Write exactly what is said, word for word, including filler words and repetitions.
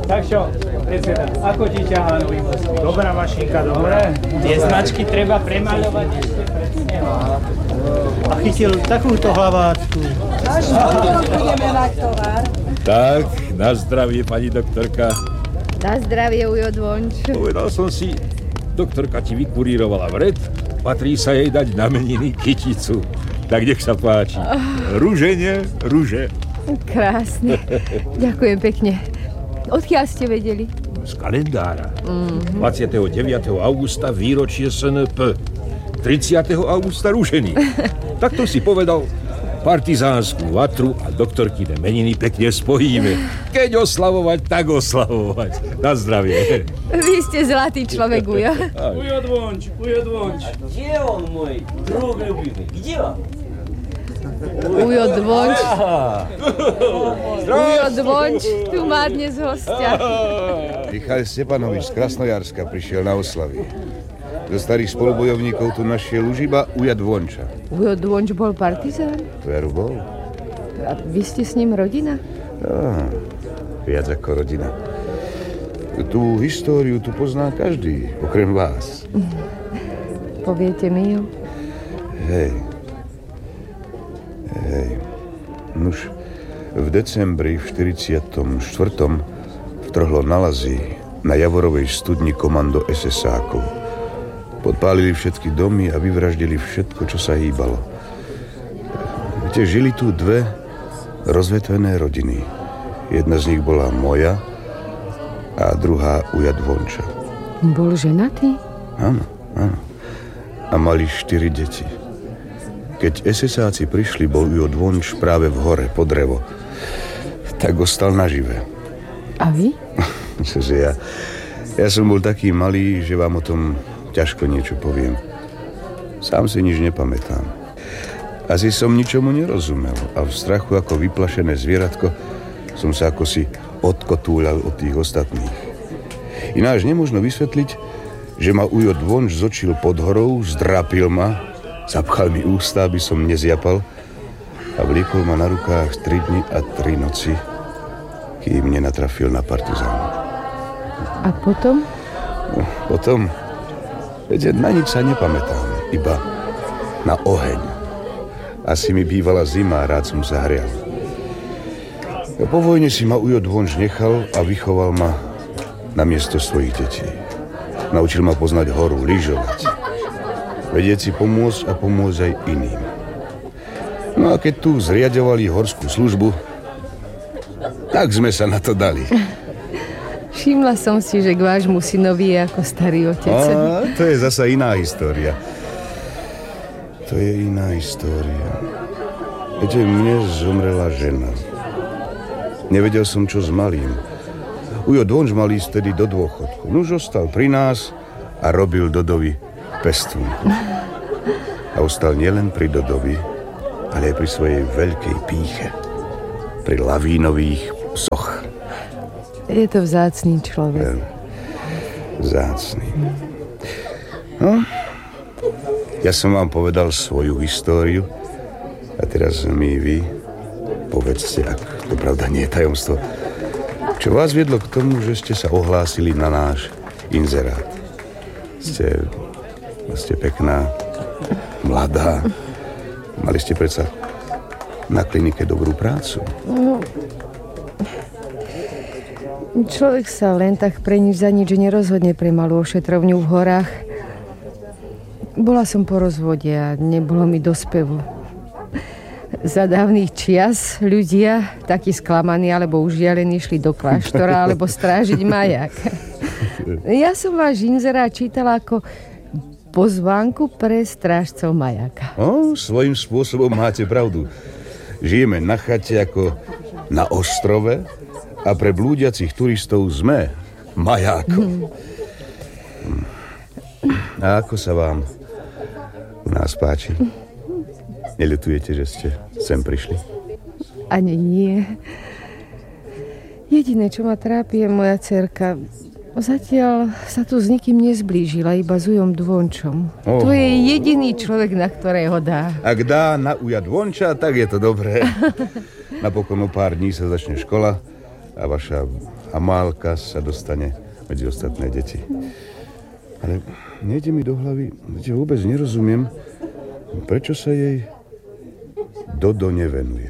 Tak čo, prezident, ako ti ťahá nový postup? Dobrá mašinka, dobré. Tie značky treba premaľovať ešte presne. A chytil takúto hlaváčku. Až potom budeme mať tovar. Tak, na zdravie, pani doktorka. Na zdravie, Ujo Dvonč. Povedal som si, doktorka ti vykurírovala vred, patrí sa jej dať na meniny kyticu. Tak nech sa páči. Rúženie, rúže. Krásne. Ďakujem pekne. Odkiaľ ste vedeli? Z kalendára. Mm-hmm. dvadsiateho deviateho augusta výročie es en pé. tridsiateho augusta rúžený. Takto si povedal, partizánsku vatru a doktorkine meniny pekne spojíme. Keď oslavovať, tak oslavovať. Na zdravie. Vy ste zlatý človek, Ujo. Ujo Dvonč, Ujo Dvonč. Где он, мой друг любимый? Где он? Ujo Dvonč. Ujo Dvonč, tu má dnes hostia. Michal Stepanovič z Krasnojarska prišiel na oslavy. Do starých spolubojovníkov tu našiel už iba Uja Dvonča. Ujo Dvonč bol partizán? Veru bol. A vy ste s ním rodina? No, viac ako rodina. Tú históriu tu pozná každý, okrem vás. Poviete mi ju? Hej. Hej. Nuž, v decembri v štyridsiatom štvrtom vtrhlo na Lazy na Javorovej studni komando es es ákov. Podpálili všetky domy a vyvraždili všetko, čo sa hýbalo. Viete, žili tu dve rozvetvené rodiny. Jedna z nich bola moja a druhá Uja Dvonča. Bol ženatý? Áno, áno. A mali štyri deti. Keď es es áci prišli, bol Ujo Dvonč práve v hore, po drevo. Tak ostal nažive. A vy? Čože ja, ja som bol taký malý, že vám o tom ťažko niečo poviem. Sám si nič nepamätám. Asi som ničomu nerozumel a v strachu ako vyplašené zvieratko som sa ako si odkotúľal od tých ostatných. Ináč nemožno vysvetliť, že ma Ujo Dvonč zočil pod horou, zdrapil ma, zapchal mi ústa, aby som nezjapal a vliekol ma na rukách tri dni a tri noci, kým nenatrafil na partizánu. A potom? No, potom... Veď na nič sa nepamätám, iba na oheň. Asi mi bývala zima a rád som sa hrial. Po vojne si ma Ujo Dvonč nechal a vychoval ma na miesto svojich detí. Naučil ma poznať horu, lyžovať. Vedieť si pomôcť a pomôcť aj iným. No a keď tu zriaďovali horskú službu, tak sme sa na to dali. Všimla som si, že k vášmu synovi je ako starý otec. A to je zasa iná história. To je iná história. Viete, mne zomrela žena. Nevedel som, čo s malým. Ujo Dvonč mal ísť tedy do dôchodku. Nuž ostal pri nás a robil Dodovi pestúnku. A ostal nielen pri Dodovi, ale aj pri svojej veľkej pýche. Pri lavínových psoch. Je to vzácný človek. Vzácný. No, ja som vám povedal svoju históriu a teraz mi vy povedzte, ak to pravda nie je tajomstvo, čo vás viedlo k tomu, že ste sa ohlásili na náš inzerát. Ste, ste pekná, mladá, mali ste predsa na klinike dobrú prácu. No, človek sa len tak pre nič za nič nerozhodne pre malú ošetrovňu v horách. Bola som po rozvode a nebolo mi do spevu. Za dávnych čias ľudia, takí sklamaní alebo užialení, šli do kláštora alebo strážiť majak. Ja som váš inzerát čítala ako pozvánku pre strážcov majaka. O, svojím spôsobom máte pravdu. Žijeme na chate ako na ostrove a pre blúdiacich turistov sme majákom. Hmm. A ako sa vám u nás páči? Neľutujete, že ste sem prišli? Ani nie. Jediné, čo ma trápi, je moja dcerka. Zatiaľ sa tu s nikým nezblížila, iba s Ujom Dvončom. Oh. To je jediný človek, na ktorého dá. Ak dá na Uja Dvonča, tak je to dobré. Napokon o pár dní sa začne škola a vaša Amálka sa dostane medzi ostatné deti. Ale nejde mi do hlavy, že vôbec nerozumiem, prečo sa jej Dodo nevenuje.